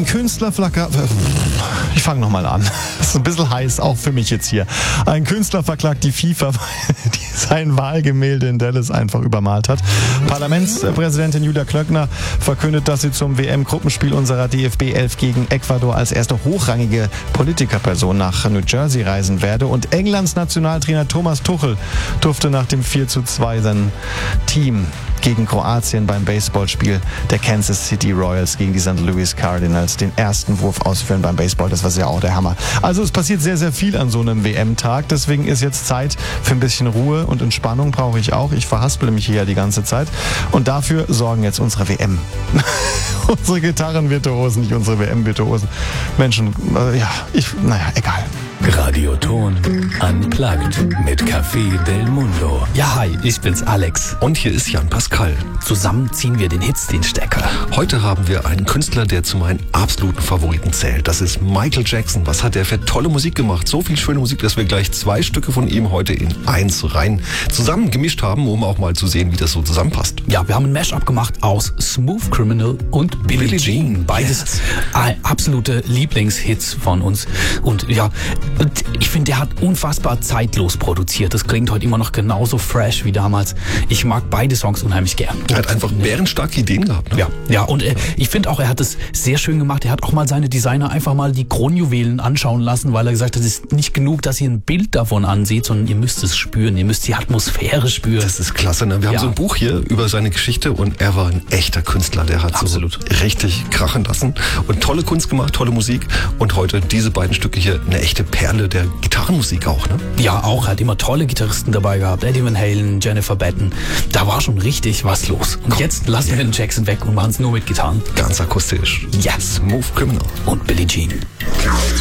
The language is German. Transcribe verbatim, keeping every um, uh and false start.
Ein Künstler flackert... Ich fange nochmal an. Das ist ein bisschen heiß, auch für mich jetzt hier. Ein Künstler verklagt die FIFA, weil die sein Wahlgemälde in Dallas einfach übermalt hat. Parlamentspräsidentin Julia Klöckner verkündet, dass sie zum W M-Gruppenspiel unserer D F B elf gegen Ecuador als erste hochrangige Politikerperson nach New Jersey reisen werde. Und Englands Nationaltrainer Thomas Tuchel durfte nach dem vier zu zwei sein Team gegen Kroatien beim Baseballspiel der Kansas City Royals gegen die Sankt Louis Cardinals den ersten Wurf ausführen beim Baseball. Das war ja auch der Hammer. Also es passiert sehr, sehr viel an so einem W M-Tag. Deswegen ist jetzt Zeit für ein bisschen Ruhe und Entspannung brauche ich auch. Ich verhaspel mich hier ja die ganze Zeit. Und dafür sorgen jetzt unsere W M. Unsere Gitarrenvirtuosen, nicht unsere W M-Virtuosen. Menschen, äh, ja, ich, naja, egal. Radioton Unplugged mit Café Del Mundo. Ja, hi, ich bin's Alex. Und hier ist Jan Pascal. Zusammen ziehen wir den Hits den Stecker. Heute haben wir einen Künstler, der zu meinen absoluten Favoriten zählt. Das ist Michael Jackson. Was hat der für tolle Musik gemacht? So viel schöne Musik, dass wir gleich zwei Stücke von ihm heute in eins rein zusammen gemischt haben, um auch mal zu sehen, wie das so zusammenpasst. Ja, wir haben ein Mashup gemacht aus Smooth Criminal und Billie, Billie Jean. Jean. Beides yes. absolute Lieblingshits von uns. Und ja, und ich finde, der hat unfassbar zeitlos produziert. Das klingt heute immer noch genauso fresh wie damals. Ich mag beide Songs unheimlich gern. Er hat einfach bärenstarke Ideen gehabt. Ne? Ja, ja, und äh, ich finde auch, er hat es sehr schön gemacht. Er hat auch mal seine Designer einfach mal die Kronjuwelen anschauen lassen, weil er gesagt hat, es ist nicht genug, dass ihr ein Bild davon ansieht, sondern ihr müsst es spüren. Ihr müsst die Atmosphäre spüren. Das ist klasse. Ne? Wir haben ja. so ein Buch hier über seine Geschichte und er war ein echter Künstler. Der hat Absolut. so richtig krachen lassen und tolle Kunst gemacht, tolle Musik. Und heute diese beiden Stücke hier, eine echte Perle der Gitarrenmusik auch, ne? Ja, auch. Er hat immer tolle Gitarristen dabei gehabt. Eddie Van Halen, Jennifer Batten. Da war schon richtig was los. Und Komm, jetzt lassen yeah. wir den Jackson weg und machen es nur mit Gitarren. Ganz akustisch. Yes. Smooth Criminal. Und Billie Jean.